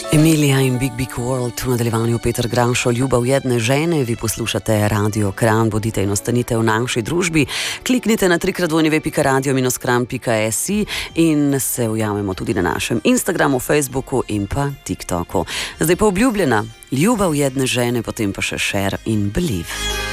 Emilija in Big Big World, v nadaljevanju Peter Granšo, Ljubav jedne žene. Vi poslušate Radio Kran, bodite in ostanite v naši družbi. Kliknite na www.radio-kran.si in se ujamemo tudi na našem Instagramu, Facebooku in pa TikToku. Zdaj pa obljubljena, Ljubav jedne žene, potem pa še Share in Believe.